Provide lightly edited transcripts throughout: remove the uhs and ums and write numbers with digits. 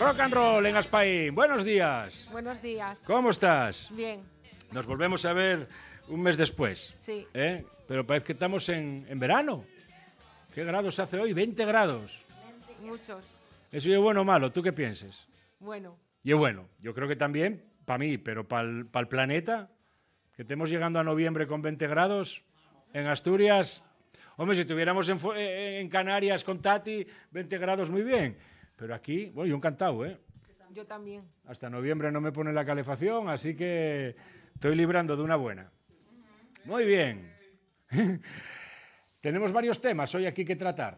Rock and roll en Aspaín. Buenos días. Buenos días. ¿Cómo estás? Bien. Nos volvemos a ver un mes después. Sí. Pero parece que estamos en verano. ¿Qué grados hace hoy? 20 grados. Muchos. ¿Eso es bueno o malo? ¿Tú qué piensas? Bueno. Y es bueno. Yo creo que también, para mí, pero para el planeta, que estemos llegando a noviembre con 20 grados en Asturias. Hombre, si estuviéramos en Canarias con Tati, 20 grados muy bien. Pero aquí, bueno, yo encantado, ¿eh? Yo también. Hasta noviembre no me pone la calefacción, así que estoy librando de una buena. Muy bien. Tenemos varios temas hoy aquí que tratar.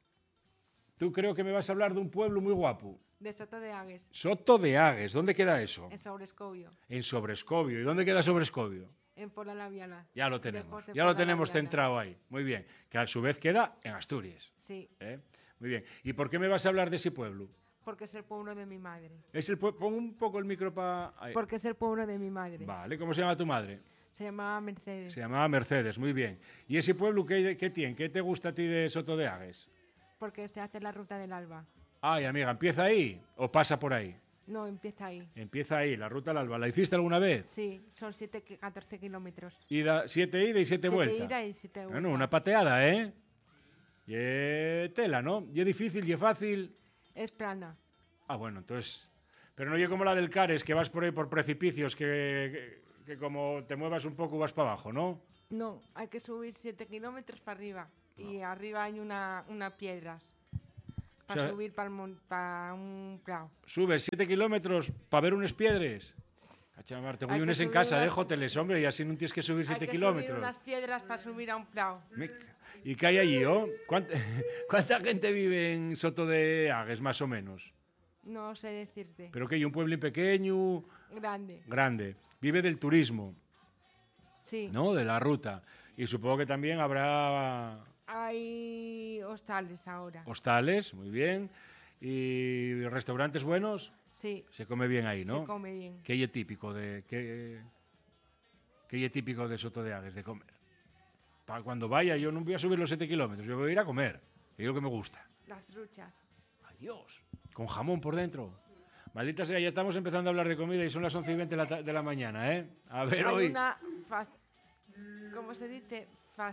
Tú creo que me vas a hablar de un pueblo muy guapo. De Soto de Agues. Soto de Agues. ¿Dónde queda eso? En Sobrescobio. En Sobrescobio. ¿Y dónde queda Sobrescobio? En Pola la Viana. Ya lo tenemos. Lejos de Ya lo Pola la tenemos Viana. centrado ahí. Muy bien. Que a su vez queda en Asturias. Sí. Muy bien. ¿Y por qué me vas a hablar de ese pueblo? Porque es el pueblo de mi madre. Pon un poco el micro para... Porque es el pueblo de mi madre. Vale. ¿Cómo se llama tu madre? Se llamaba Mercedes. Se llamaba Mercedes. Muy bien. ¿Y ese pueblo qué tiene? ¿Qué te gusta a ti de Soto de Agues? Porque se hace la ruta del Alba. Ay, amiga, ¿empieza ahí o pasa por ahí? No, empieza ahí. Empieza ahí, la ruta al Alba. ¿La hiciste alguna vez? Sí, son 14 kilómetros. 7 ida y 7 vueltas. 7 ida y 7 vueltas. Bueno, una pateada, ¿eh? Y tela, ¿no? Y es difícil y es fácil. Es plana. Ah, bueno, entonces... Pero no yo como la del Cares, que vas por ahí por precipicios, que como te muevas un poco vas para abajo, ¿no? No, hay que subir 7 kilómetros para arriba. Y arriba hay una piedras. Para O sea, subir para un prado. Subes 7 kilómetros para ver unas piedras. Cachamar, te Hay voy que unes en subir casa, unas- déjoteles, hombre, y así no tienes que subir 7 Hay que kilómetros. subir unas piedras para subir a un prado. ¿Y qué hay allí, oh? ¿Cuánta gente vive en Soto de Agues, más o menos? No sé decirte. ¿Pero qué hay? ¿Un pueblo pequeño? Grande. Grande. Vive del turismo, Sí. ¿no? De la ruta. Y supongo que también habrá Hay hostales ahora. hostales, muy bien. ¿Y restaurantes buenos? Sí. Se come bien ahí, ¿no? Se come bien. ¿Qué hay típico qué hay típico de Soto de Agues de comer? Para cuando vaya, yo no voy a subir los 7 kilómetros, yo voy a ir a comer, que es lo que me gusta. Las truchas. Adiós. Con jamón por dentro. Maldita sea, ya estamos empezando a hablar de comida y son las 11:20 de la mañana, ¿eh? A ver, Hay hoy. una... ¿Cómo se dice?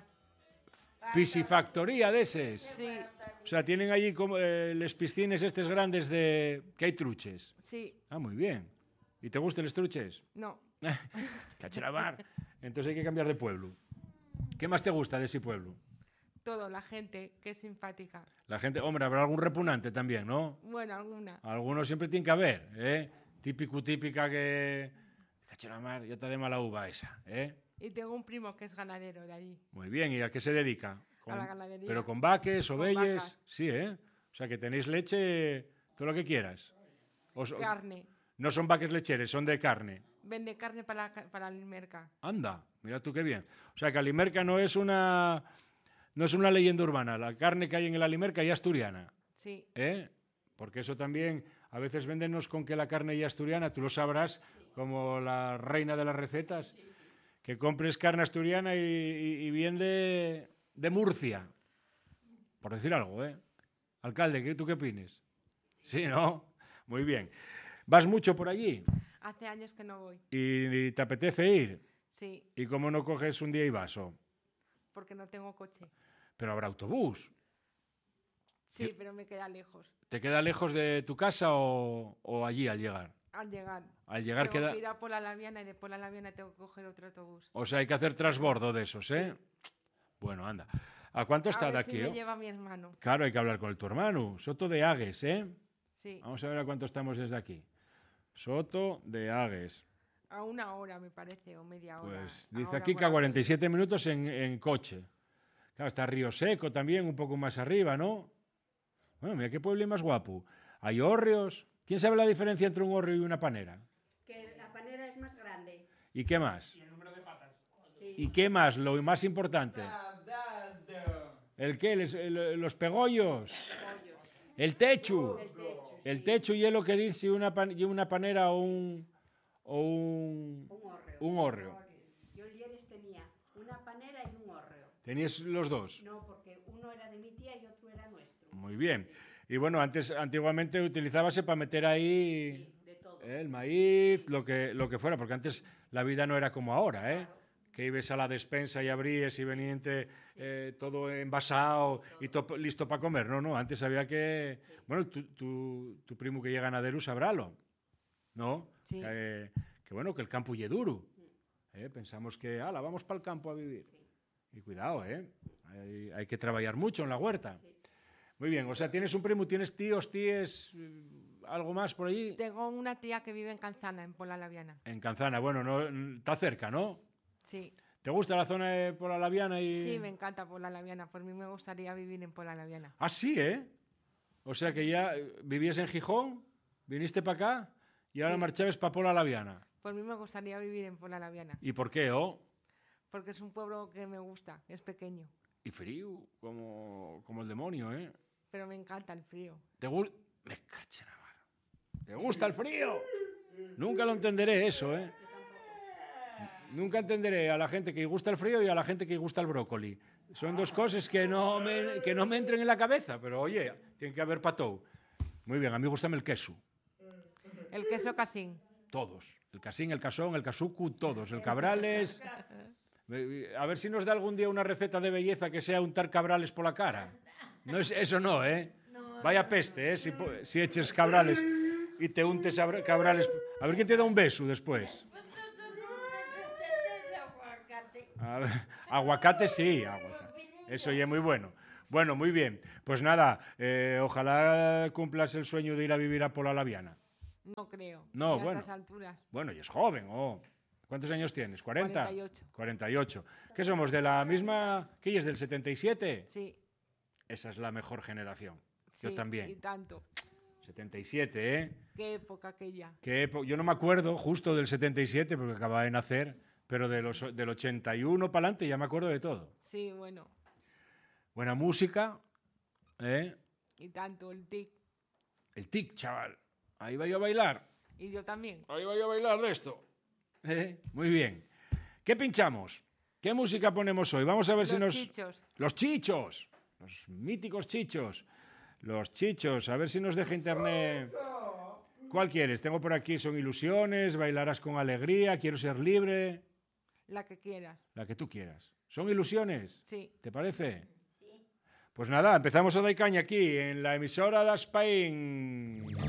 Piscifactoría de eses. Sí. O sea, tienen allí como les piscines estos grandes de... que hay truches. Sí. Ah, muy bien. ¿Y te gustan los truches? No. Cacheramar. Entonces hay que cambiar de pueblo. ¿Qué más te gusta de ese pueblo? Todo, la gente, que es simpática. La gente, hombre, habrá algún repugnante también, ¿no? Bueno, alguna. Algunos siempre tiene que haber, ¿eh? Típica que... Cacheramar, ya está de mala uva esa, ¿eh? Y tengo un primo que es ganadero de allí. Muy bien, ¿y a qué se dedica? A la ganadería. Pero con vaques, Con ovelles, vacas. sí, ¿eh? O sea, que tenéis leche, todo lo que quieras. Carne. No son vaques lecheres, son de carne. Vende carne para el mercado. Anda, mira tú qué bien. O sea, que Alimerca no es una leyenda urbana. La carne que hay en el Alimerca ya es asturiana, Sí. ¿eh? Porque eso también, a veces véndenos con que la carne ya es asturiana, tú lo sabrás, como la reina de las recetas, que compres carne asturiana y bien de Murcia, por decir algo, ¿eh? Alcalde, ¿tú qué opinas? Sí, ¿no? Muy bien. ¿Vas mucho por allí? Hace años que no voy. ¿Y te apetece ir? Sí, ¿Y cómo no coges un día y vas? porque no tengo coche. Pero habrá autobús. Sí, pero me queda lejos. ¿Te queda lejos de tu casa o allí al llegar? Al llegar. Al llegar Tengo queda... que ir a Pola la Viana y de Pola la Viana tengo que coger otro autobús. O sea, hay que hacer transbordo de esos, ¿eh? Bueno, anda. ¿A cuánto está A de ver aquí? si me lleva mi hermano. Claro, hay que hablar con tu hermano. Soto de Agues, ¿eh? Sí, Vamos a ver a cuánto estamos desde aquí. Soto de Agues. a 1 hora me parece, o media hora. Pues dice Ahora aquí que voy a 47 minutos en coche. Claro, está Río Seco también, un poco más arriba, ¿no? Bueno, mira qué pueblo más guapo. Hay hórreos. ¿Quién sabe la diferencia entre un hórreo y una panera? Que la panera es más grande. ¿Y qué más? Y el número de patas. Sí. ¿Y qué más? Lo más importante. ¿El qué? Los pegollos. Pollos. El techo. El techo. El sí. techo y es lo que dice una panera o un Un hórreo. un hórreo. Yo el Lieres tenía una panera y un hórreo. ¿Tenías los dos? No, porque uno era de mi tía y otro era nuestro. Muy bien. Y bueno, antiguamente utilizábase para meter ahí De todo. el maíz, lo que fuera, porque antes la vida no era como ahora, ¿eh? Que ibas a la despensa y abríes y venían todo envasado y listo para comer. No, antes había que... Bueno, tu primo que llega a Naderu sabrálo, ¿no? Sí. Que bueno, que el campo ye duro. Pensamos que, vamos para el campo a vivir. Y cuidado, hay que trabajar mucho en la huerta. Muy bien, o sea, tienes un primo, tienes tíos, tíes, algo más por allí. Tengo una tía que vive en Canzana, en Pola Laviana. En Canzana, bueno, no, está cerca, ¿no? Sí. ¿Te gusta la zona de Pola Laviana? Sí, me encanta Pola Laviana. Por mí me gustaría vivir en Pola Laviana. Ah, sí, ¿eh? O sea que ya vivías en Gijón, viniste para acá y ahora Sí. marchabas para Pola Laviana. Por mí me gustaría vivir en Pola Laviana. ¿Y por qué, Porque es un pueblo que me gusta, es pequeño. Y frío, como el demonio, ¿eh? Pero me encanta el frío. ¿Te gusta? Me caché la mano. ¿Te gusta el frío? Nunca lo entenderé eso, ¿eh? Nunca entenderé a la gente que gusta el frío y a la gente que gusta el brócoli. Son dos cosas que no me entren en la cabeza, pero oye, tiene que haber para todo. Muy bien, a mí gustame el queso. El queso casín. Todos. El casín, el casón, el casucu, todos. El cabrales. A ver si nos da algún día una receta de belleza que sea untar cabrales por la cara. No es, eso no, ¿eh? Vaya peste, ¿eh? Si eches cabrales y te untes cabrales. A ver quién te da un beso después. A ver, aguacate sí, aguacate. Eso ya es muy bueno. Bueno, muy bien. Pues nada, ojalá cumplas el sueño de ir a vivir a Pola Laviana. No creo. No, Y a bueno. estas alturas. Bueno, y es joven, ¿Cuántos años tienes? ¿40? 48. 48. ¿Qué somos? ¿De la misma? ¿Qué es del 77? Sí. Esa es la mejor generación. Sí, Yo también. Y tanto. 77, ¿eh? Qué época aquella. Yo no me acuerdo justo del 77 porque acababa de nacer, pero del 81 para adelante ya me acuerdo de todo. Sí, bueno. Buena música, ¿eh? Y tanto, el tic. El tic, chaval. Ahí va yo a bailar. Y yo también. Ahí va yo a bailar de esto. Muy bien. ¿Qué pinchamos? ¿Qué música ponemos hoy? Vamos a ver si Los nos... chichos. Los chichos. Los míticos chichos. Los chichos. A ver si nos deja internet. ¿Cuál quieres? Tengo por aquí Son Ilusiones, Bailarás con Alegría, Quiero Ser Libre. La que quieras. La que tú quieras. ¿Son ilusiones? Sí. ¿Te parece? Pues nada, empezamos a dar caña aquí en la emisora de Spain.